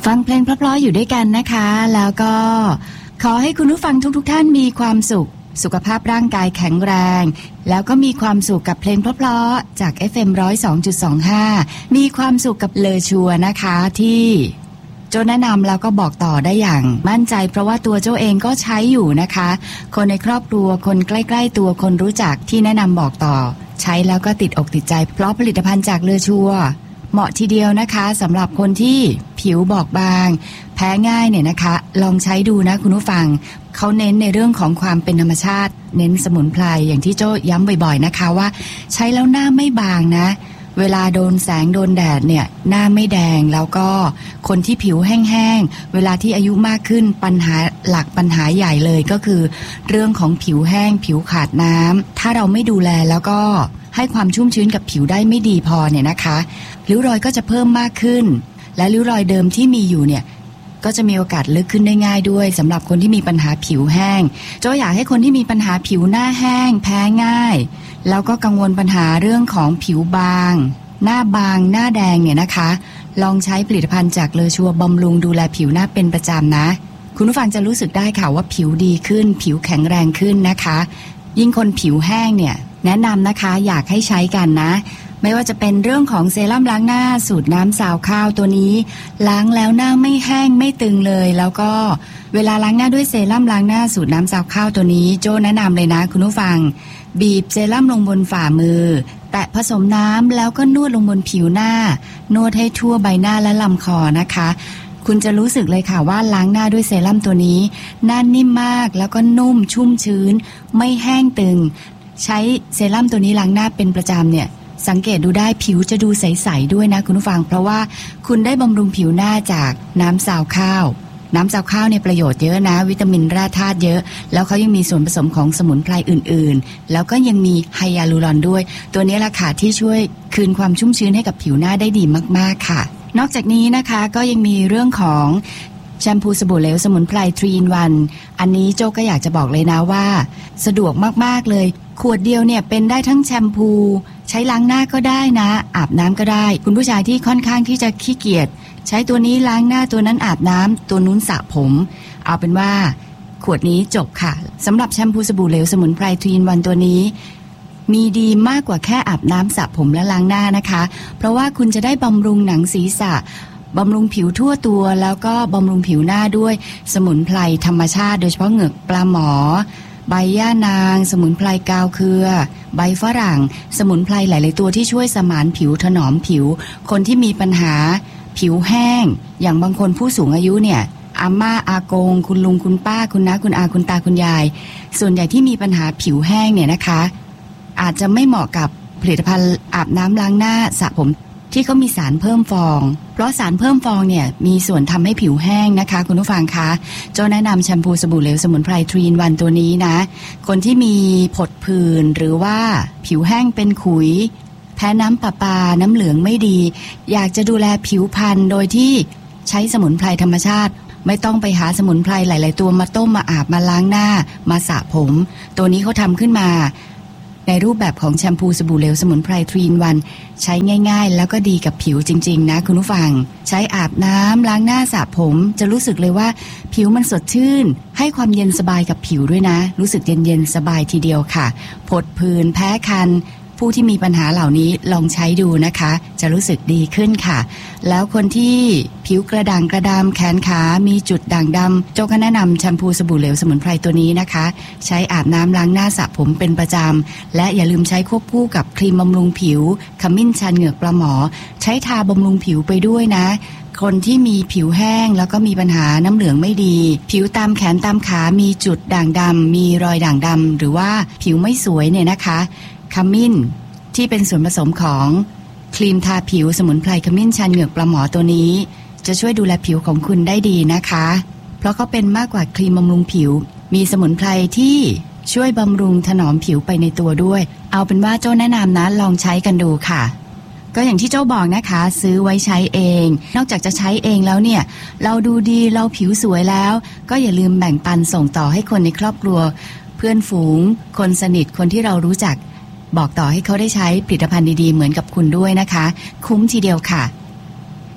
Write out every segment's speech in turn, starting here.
ฟังเพลงเพราะๆอยู่ด้วยกันนะคะแล้วก็ขอให้คุณผู้ฟังทุกท่านมีความสุขภาพร่างกายแข็งแรงแล้วก็มีความสุขกับเพลงเพราะๆจาก FM 102.25 มีความสุขกับเลอชัวนะคะที่โจ้แนะนำแล้วก็บอกต่อได้อย่างมั่นใจเพราะว่าตัวโจ้เองก็ใช้อยู่นะคะคนในครอบครัวคนใกล้ๆตัวคนรู้จักที่แนะนำบอกต่อใช้แล้วก็ติดอกติดใจเพราะผลิตภัณฑ์จากเลอชัวเหมาะทีเดียวนะคะสำหรับคนที่ผิวบอบบางแพ้ง่ายเนี่ยนะคะลองใช้ดูนะคุณผู้ฟังเขาเน้นในเรื่องของความเป็นธรรมชาติเน้นสมุนไพรอย่างที่โจ้ย้ำบ่อยๆนะคะว่าใช้แล้วหน้าไม่บางนะเวลาโดนแสงโดนแดดเนี่ยหน้าไม่แดงแล้วก็คนที่ผิวแห้งๆเวลาที่อายุมากขึ้นปัญหาใหญ่เลยก็คือเรื่องของผิวแห้งผิวขาดน้ำถ้าเราไม่ดูแลแล้วก็ให้ความชุ่มชื้นกับผิวได้ไม่ดีพอเนี่ยนะคะริ้วรอยก็จะเพิ่มมากขึ้นและริ้วรอยเดิมที่มีอยู่เนี่ยก็จะมีโอกาสลึกขึ้นได้ง่ายด้วยสำหรับคนที่มีปัญหาผิวแห้งโจ้อยากให้คนที่มีปัญหาผิวหน้าแห้งแพ้ง่ายแล้วก็กังวลปัญหาเรื่องของผิวบางหน้าบางหน้าแดงเนี่ยนะคะลองใช้ผลิตภัณฑ์จากเลอชัวบำรุงดูแลผิวหน้าเป็นประจำนะคุณผู้ฟังจะรู้สึกได้ค่ะว่าผิวดีขึ้นผิวแข็งแรงขึ้นนะคะยิ่งคนผิวแห้งเนี่ยแนะนำนะคะอยากให้ใช้กันนะไม่ว่าจะเป็นเรื่องของเซรั่มล้างหน้าสูตรน้ำซาวข้าวตัวนี้ล้างแล้วหน้าไม่แห้งไม่ตึงเลยแล้วก็เวลาล้างหน้าด้วยเซรั่มล้างหน้าสูตรน้ำซาวข้าวตัวนี้โจ้แนะนำเลยนะคุณผู้ฟังบีบเซรั่มลงบนฝ่ามือแตะผสมน้ำแล้วก็นวดลงบนผิวหน้านวดให้ทั่วใบหน้าและลำคอนะคะคุณจะรู้สึกเลยค่ะว่าล้างหน้าด้วยเซรั่มตัวนี้หน้านิ่มมากแล้วก็นุ่มชุ่มชื้นไม่แห้งตึงใช้เซรั่มตัวนี้ล้างหน้าเป็นประจำเนี่ยสังเกตดูได้ผิวจะดูใสๆด้วยนะคุณผู้ฟังเพราะว่าคุณได้บำรุงผิวหน้าจากน้ำซาวข้าวน้ำซาวข้าวเนี่ยประโยชน์เยอะนะวิตามินแร่ธาตุเยอะแล้วเขายังมีส่วนผสมของสมุนไพรอื่นๆแล้วก็ยังมีไฮยาลูรอนด้วยตัวนี้แหละค่ะที่ช่วยคืนความชุ่มชื้นให้กับผิวหน้าได้ดีมากๆค่ะนอกจากนี้นะคะก็ยังมีเรื่องของแชมพูสบู่เหลวสมุนไพร 3 in 1อันนี้โจ้ก็อยากจะบอกเลยนะว่าสะดวกมากๆเลยขวดเดียวเนี่ยเป็นได้ทั้งแชมพูใช้ล้างหน้าก็ได้นะอาบน้ำก็ได้คุณผู้ชายที่ค่อนข้างที่จะขี้เกียจใช้ตัวนี้ล้างหน้าตัวนั้นอาบน้ำตัวนู้นสระผมเอาเป็นว่าขวดนี้จบค่ะสำหรับแชมพูสบู่เหลวสมุนไพร 3 in 1ตัวนี้มีดีมากกว่าแค่อาบน้ำสระผมและล้างหน้านะคะเพราะว่าคุณจะได้บำรุงหนังศีรษะบำรุงผิวทั่วตัวแล้วก็บำรุงผิวหน้าด้วยสมุนไพรธรรมชาติโดยเฉพาะเหงือกปลาหมอใบย่านางสมุนไพรกาวเครือใบฝรั่งสมุนไพรหลายๆตัวที่ช่วยสมานผิวถนอมผิวคนที่มีปัญหาผิวแห้งอย่างบางคนผู้สูงอายุเนี่ยอาม่าอากงคุณลุงคุณป้าคุณน้าคุณอาคุณตาคุณยายส่วนใหญ่ที่มีปัญหาผิวแห้งเนี่ยนะคะอาจจะไม่เหมาะกับผลิตภัณฑ์อาบน้ำล้างหน้าสระผมที่เขามีสารเพิ่มฟองเพราะสารเพิ่มฟองเนี่ยมีส่วนทำให้ผิวแห้งนะคะคุณผู้ฟังคะโจ้แนะนำแชมพูสบู่เหลวสมุนไพร 3 in 1ตัวนี้นะคนที่มีผดผื่นหรือว่าผิวแห้งเป็นขุยแพ้น้ำประปาน้ำเหลืองไม่ดีอยากจะดูแลผิวพรรณโดยที่ใช้สมุนไพรธรรมชาติไม่ต้องไปหาสมุนไพรหลายๆตัวมาต้มมาอาบมาล้างหน้ามาสระผมตัวนี้เขาทำขึ้นมาในรูปแบบของแชมพูสบู่เหลวสมุนไพร 3 in 1ใช้ง่ายๆแล้วก็ดีกับผิวจริงๆนะคุณผู้ฟังใช้อาบน้ำล้างหน้าสระผมจะรู้สึกเลยว่าผิวมันสดชื่นให้ความเย็นสบายกับผิวด้วยนะรู้สึกเย็นๆสบายทีเดียวค่ะผดผื่นแพ้คันผู้ที่มีปัญหาเหล่านี้ลองใช้ดูนะคะจะรู้สึกดีขึ้นค่ะแล้วคนที่ผิวกระด่างกระดำแขนขามีจุดด่างดำโจ้ก็แนะนำแชมพูสบู่เหลวสมุนไพรตัวนี้นะคะใช้อาบน้ำล้างหน้าสระผมเป็นประจำและอย่าลืมใช้ควบคู่กับครีมบำรุงผิวขมิ้นชันเหงือกปลาหมอใช้ทาบำรุงผิวไปด้วยนะคนที่มีผิวแห้งแล้วก็มีปัญหาน้ำเหลืองไม่ดีผิวตามแขนตามขามีจุดด่างดำมีรอยด่างดำหรือว่าผิวไม่สวยเนี่ยนะคะขมิ้นที่เป็นส่วนผสมของครีมทาผิวสมุนไพรขมิ้นชันเหงือกปลาหมอตัวนี้จะช่วยดูแลผิวของคุณได้ดีนะคะเพราะเขาเป็นมากกว่าครีมบำรุงผิวมีสมุนไพรที่ช่วยบำรุงถนอมผิวไปในตัวด้วยเอาเป็นว่าโจ้แนะนำนะลองใช้กันดูค่ะก็อย่างที่โจ้บอกนะคะซื้อไว้ใช้เองนอกจากจะใช้เองแล้วเนี่ยเราดูดีเราผิวสวยแล้วก็อย่าลืมแบ่งปันส่งต่อให้คนในครอบครัวเพื่อนฝูงคนสนิทคนที่เรารู้จักบอกต่อให้เขาได้ใช้ผลิตภัณฑ์ดีๆเหมือนกับคุณด้วยนะคะคุ้มทีเดียวค่ะ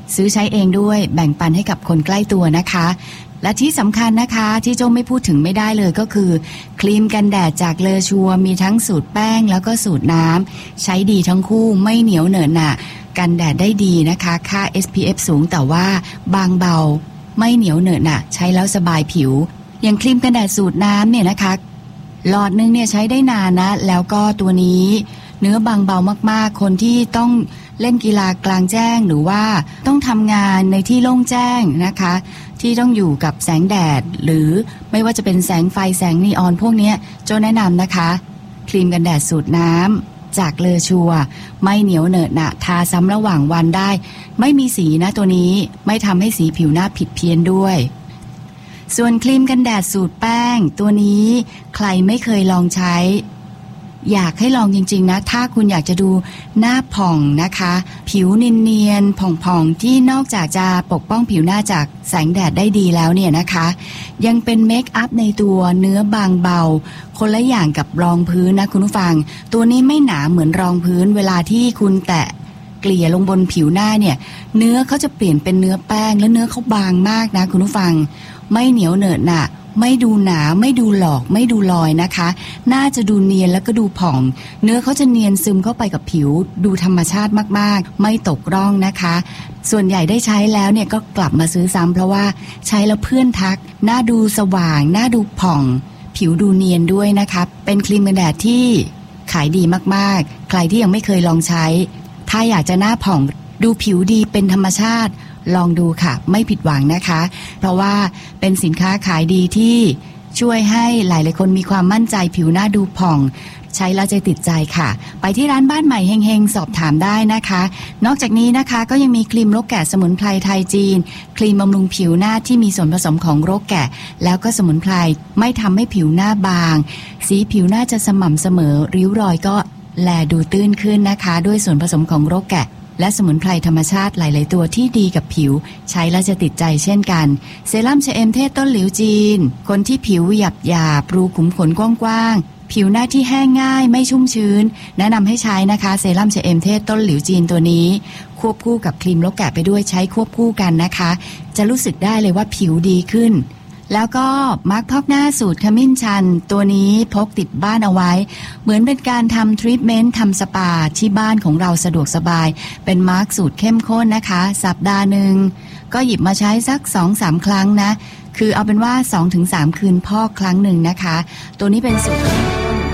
ซื้อใช้เองด้วยแบ่งปันให้กับคนใกล้ตัวนะคะและที่สำคัญนะคะที่โจ้ไม่พูดถึงไม่ได้เลยก็คือครีมกันแดดจากเลอชัวมีทั้งสูตรแป้งแล้วก็สูตรน้ำใช้ดีทั้งคู่ไม่เหนียวเหนอะหนะกันแดดได้ดีนะคะค่า SPF สูงแต่ว่าบางเบาไม่เหนียวเหนอะหนะใช้แล้วสบายผิวอย่างครีมกันแดดสูตรน้ำเนี่ยนะคะหลอดนึงเนี่ยใช้ได้นานนะแล้วก็ตัวนี้เนื้อบางเบามากๆคนที่ต้องเล่นกีฬากลางแจ้งหรือว่าต้องทำงานในที่โล่งแจ้งนะคะที่ต้องอยู่กับแสงแดดหรือไม่ว่าจะเป็นแสงไฟแสงนีออนพวกนี้โจ้แนะนำนะคะครีมกันแดดสูตรน้ำจากเลอชัวไม่เหนียวเหนอะหนะทาซ้ำระหว่างวันได้ไม่มีสีนะตัวนี้ไม่ทำให้สีผิวหน้าผิดเพี้ยนด้วยส่วนครีมกันแดดสูตรแป้งตัวนี้ใครไม่เคยลองใช้อยากให้ลองจริงๆนะถ้าคุณอยากจะดูหน้าผ่องนะคะผิวเนียนๆผ่องๆที่นอกจากจะปกป้องผิวหน้าจากแสงแดดได้ดีแล้วเนี่ยนะคะยังเป็นเมคอัพในตัวเนื้อบางเบาคนละอย่างกับรองพื้นนะคุณผู้ฟังตัวนี้ไม่หนาเหมือนรองพื้นเวลาที่คุณแตะเกลี่ยลงบนผิวหน้าเนี่ยเนื้อเขาจะเปลี่ยนเป็นเนื้อแป้งและเนื้อเขาบางมากนะคุณผู้ฟังไม่เหนียวเหนอะหนะไม่ดูหนาไม่ดูหลอกไม่ดูลอยนะคะน่าจะดูเนียนแล้วก็ดูผ่องเนื้อเขาจะเนียนซึมเข้าไปกับผิวดูธรรมชาติมากๆไม่ตกร่องนะคะส่วนใหญ่ได้ใช้แล้วเนี่ยก็กลับมาซื้อซ้ำเพราะว่าใช้แล้วเพื่อนทักหน้าดูสว่างหน้าดูผ่องผิวดูเนียนด้วยนะคะเป็นครีมกันแดดที่ขายดีมากๆใครที่ยังไม่เคยลองใช้ถ้าอยากจะหน้าผ่องดูผิวดีเป็นธรรมชาติลองดูค่ะไม่ผิดหวังนะคะเพราะว่าเป็นสินค้าขายดีที่ช่วยให้หลายๆคนมีความมั่นใจผิวหน้าดูผ่องใช้แล้วจะติดใจค่ะไปที่ร้านบ้านใหม่เฮงๆสอบถามได้นะคะนอกจากนี้นะคะก็ยังมีครีมรกแกะสมุนไพรไทยจีนครีมบำรุงผิวหน้าที่มีส่วนผสมของรกแกะแล้วก็สมุนไพรไม่ทำให้ผิวหน้าบางสีผิวหน้าจะสม่ำเสมอริ้วรอยก็แลดูตื้นขึ้นนะคะด้วยส่วนผสมของรกแกะและสมุนไพรธรรมชาติหลายๆตัวที่ดีกับผิวใช้แล้วจะติดใจเช่นกันเซรั่มชะเอมเทศต้นหลิวจีนคนที่ผิวหยาบรูขุมขนกว้างๆผิวหน้าที่แห้งง่ายไม่ชุ่มชื้นแนะนำให้ใช้นะคะเซรั่มชะเอมเทศต้นหลิวจีนตัวนี้ควบคู่กับครีมรกแกะไปด้วยใช้ควบคู่กันนะคะจะรู้สึกได้เลยว่าผิวดีขึ้นแล้วก็มาร์คพอกหน้าสูตรขมิ้นชันตัวนี้พกติดบ้านเอาไว้เหมือนเป็นการทำทรีทเมนต์ทำสปาที่บ้านของเราสะดวกสบายเป็นมาร์คสูตรเข้มข้นนะคะสัปดาห์หนึ่งก็หยิบมาใช้สัก 2-3 ครั้งนะคือเอาเป็นว่า 2-3 คืนพอกครั้งหนึ่งนะคะตัวนี้เป็นสูตรเข้มข้น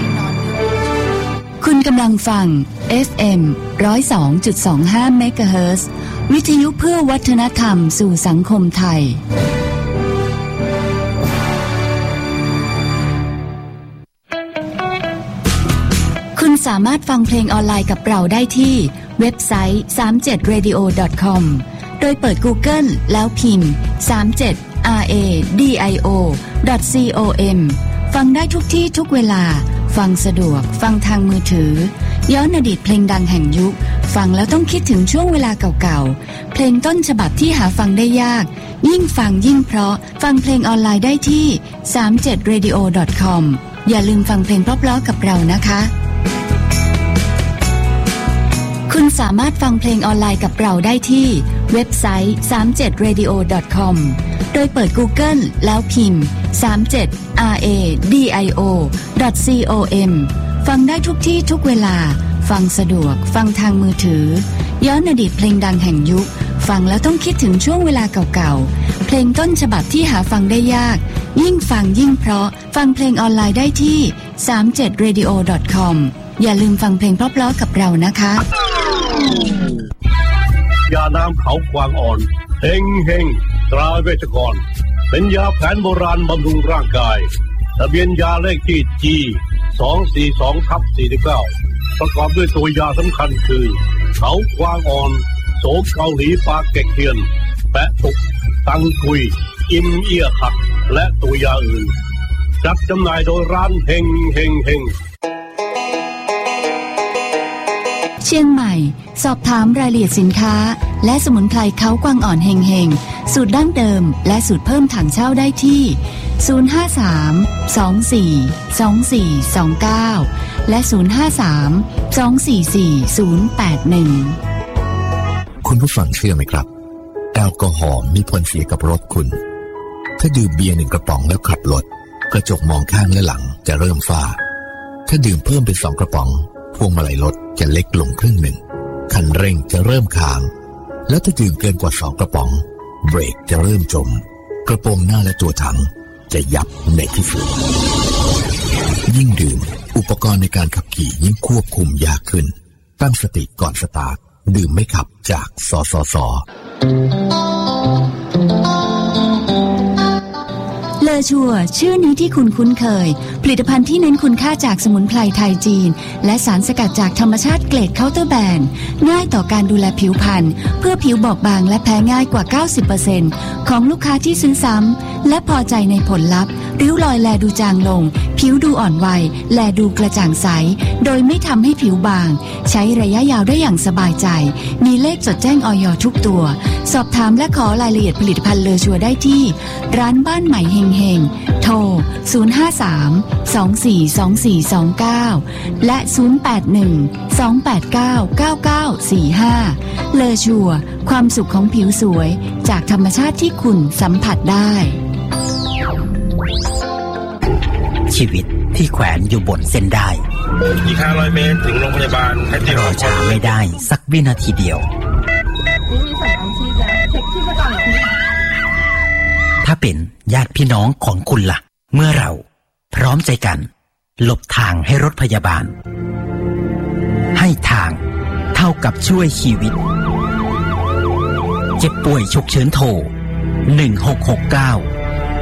คุณกำลังฟัง FM 102.25 เมกะเฮิรตซ์วิทยุเพื่อวัฒนธรรมสู่สังคมไทยคุณสามารถฟังเพลงออนไลน์กับเราได้ที่เว็บไซต์ 37radio.com โดยเปิด Google แล้วพิมพ์ 37radio.com ฟังได้ทุกที่ทุกเวลาฟังสะดวกฟังทางมือถือย้อนอดีตเพลงดังแห่งยุคฟังแล้วต้องคิดถึงช่วงเวลาเก่าๆเพลงต้นฉบับที่หาฟังได้ยากยิ่งฟังยิ่งเพราะฟังเพลงออนไลน์ได้ที่ 37radio.com อย่าลืมฟังเพลงเพราะๆกับเรานะคะคุณสามารถฟังเพลงออนไลน์กับเราได้ที่เว็บไซต์ 37radio.com โดยเปิด Google แล้วพิมพ์ 37radio.com ฟังได้ทุกที่ทุกเวลาฟังสะดวกฟังทางมือถือย้อนอดีตเพลงดังแห่งยุคฟังแล้วต้องคิดถึงช่วงเวลาเก่าๆเพลงต้นฉบับที่หาฟังได้ยากยิ่งฟังยิ่งเพราะฟังเพลงออนไลน์ได้ที่ 37radio.com อย่าลืมฟังเพลงเพราะๆกับเรานะคะยาน้ำเขากวางอ่อนเฮงเฮงตราเวชกรเป็นยาแผนโบราณบำรุงร่างกายทะเบียนยาเลขที่ G242/49 ประกอบด้วยตัวยาสำคัญคือเขากวางอ่อนโสมเกาหลีปลาเก็กเทียนแปะตุกตังกุยอิมเอียขัดและตัวยาอื่นจัดจำหน่ายโดยร้านเฮงเฮงเฮงเชียงใหม่สอบถามรายละเอียดสินค้าและสมุนไพรเขากวางอ่อนเฮงเฮงสูตรดั้งเดิมและสูตรเพิ่มถังเช่าได้ที่053-24-2429และ053-244-081 คุณผู้ฟังเชื่อไหมครับแอลกอฮอล์มีผลเสียกับรถคุณถ้าดื่มเบียร์1 กระป๋องแล้วขับรถกระจกมองข้างและหลังจะเริ่มฝ้าถ้าดื่มเพิ่มเป็น2 กระป๋องพวงมาลัยรถจะเล็กลงครึ่งหนึ่งคันเร่งจะเริ่มค้างแล้วถ้าดื่มเกินกว่า2 กระป๋องเบรกจะเริ่มจมกระโปรงหน้าและตัวถังจะยับในที่สุดยิ่งดื่มอุปกรณ์ในการขับขี่ยิ่งควบคุมยากขึ้นตั้งสติก่อนสตาร์ทดื่มไม่ขับจากสสส. เลอชัวชื่อนี้ที่คุณคุ้นเคยผลิตภัณฑ์ที่เน้นคุณค่าจากสมุนไพรไทยจีนและสารสกัดจากธรรมชาติเกรดเคาน์เตอร์แบนง่ายต่อการดูแลผิวพรรณเพื่อผิวบอบบางและแพ้ง่ายกว่า 90% ของลูกค้าที่ซื้อซ้ำและพอใจในผลลัพธ์ริ้วรอยแลดูจางลงผิวดูอ่อนวัยแลดูกระจ่างใสโดยไม่ทำให้ผิวบางใช้ระยะยาวได้อย่างสบายใจมีเลขจดแจ้งอย.ทุกตัวสอบถามและขอรายละเอียดผลิตภัณฑ์เลอชัวได้ที่ร้านบ้านใหม่เฮงโทร 053-242429 และ 081-289-9945 เลอชัวความสุขของผิวสวยจากธรรมชาติที่คุณสัมผัสได้ชีวิตที่แขวนอยู่บนเส้นได้อีก500 เมตรถึงโรงพยาบาลรอช้าไม่ได้สักวินาทีเดียวถ้าเป็นญาติพี่น้องของคุณล่ะเมื่อเราพร้อมใจกันหลบทางให้รถพยาบาลให้ทางเท่ากับช่วยชีวิตเจ็บป่วยฉุกเฉินโทร1669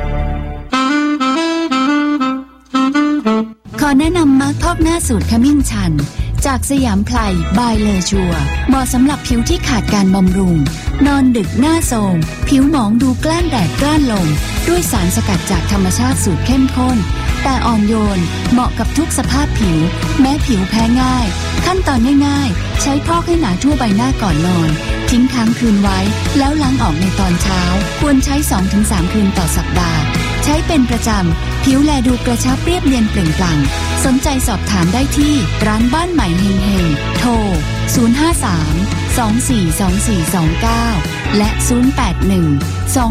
ขอแนะนำมาร์คพอกหน้าสูตรขมิ้นชันจากสยามไพรบายเลอชัวเหมาะสำหรับผิวที่ขาดการบำรุงนอนดึกหน้าโทรมผิวหมองดูแกล้งแดดกล้านลมด้วยสารสกัดจากธรรมชาติสูตรเข้มข้นแต่อ่อนโยนเหมาะกับทุกสภาพผิวแม้ผิวแพ้ง่ายขั้นตอนง่ายๆใช้พอกให้หนาทั่วใบหน้าก่อนนอนทิ้งค้างคืนไว้แล้วล้างออกในตอนเช้าควรใช้ 2-3 คืนต่อสัปดาห์ใช้เป็นประจำผิวแลดูกระชับเรียบเนียนเปล่งปลั่งสนใจสอบถามได้ที่ร้านบ้านใหม่เฮงโทร 053-242429 และ 081